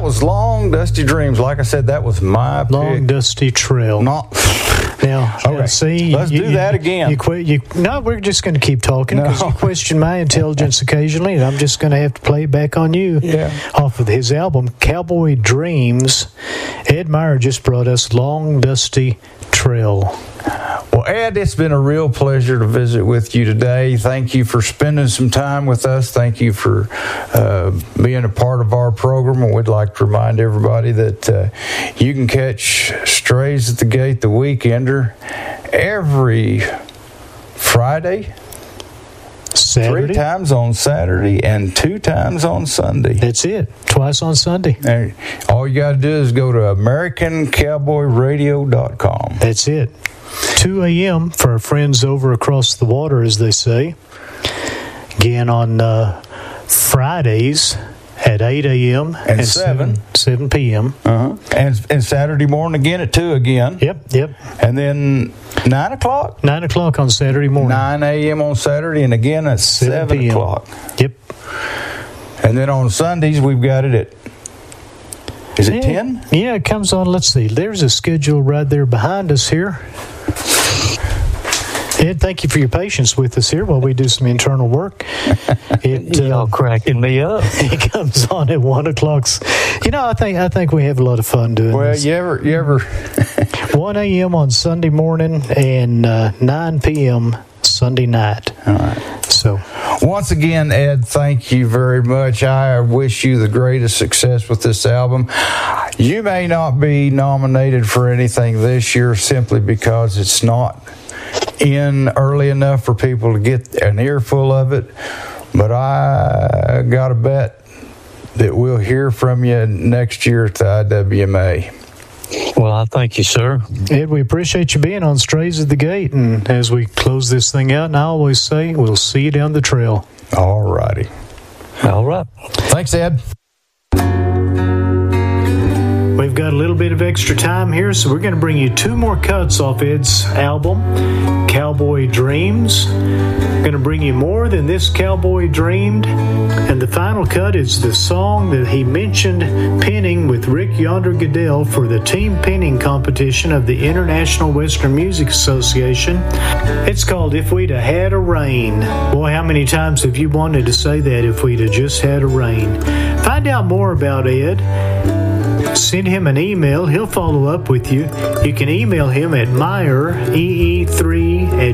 was Long Dusty Dreams. Like I said, that was my Long pick. Dusty Trail. Not. Now, Okay. see, Let's do that again. No, we're just going to keep talking because No. you question my intelligence occasionally, and I'm just going to have to play it back on you. Yeah. Off of his album, Cowboy Dreams, Ed Meyer just brought us Long Dusty Trail. Well, Ed, it's been a real pleasure to visit with you today. Thank you for spending some time with us. Thank you for being a part of our program. And we'd like to remind everybody that you can catch Strays at the Gate, the Weekender, every Friday, Saturday. 3 times on Saturday, and 2 times on Sunday. That's it. Twice on Sunday. And all you got to do is go to AmericanCowboyRadio.com. That's it. 2 a.m. for our friends over across the water, as they say. Again on Fridays at 8 a.m. And 7 p.m. And Saturday morning again at 2 again. Yep. And then 9 o'clock? 9 o'clock on Saturday morning. 9 a.m. on Saturday, and again at 7 p.m. o'clock. Yep. And then on Sundays, we've got it at, is it 10? Yeah, it comes on. Let's see. There's a schedule right there behind us here. Ed, thank you for your patience with us here while we do some internal work. Y'all cracking me up. It comes on at 1 o'clock. I think we have a lot of fun doing this. Well, you ever 1 a.m. on Sunday morning and 9 p.m. Sunday night. All right. So, once again, Ed, thank you very much. I wish you the greatest success with this album. You may not be nominated for anything this year simply because it's not in early enough for people to get an earful of it, but I got to bet that we'll hear from you next year at the IWMA. Well, I thank you, sir. Ed, we appreciate you being on Strays at the Gate, and as we close this thing out, and I always say, we'll see you down the trail. All righty. All right. Thanks, Ed. We've got a little bit of extra time here, so we're going to bring you 2 more cuts off Ed's album, Cowboy Dreams. Going to bring you more than this cowboy dreamed. And the final cut is the song that he mentioned penning with Rick Yonder Goodell for the team penning competition of the International Western Music Association. It's called If We'd a Had a Rain. Boy, how many times have you wanted to say that, if we'd have just had a rain? Find out more about Ed. Send him an email. He'll follow up with you. You can email him at meyeree3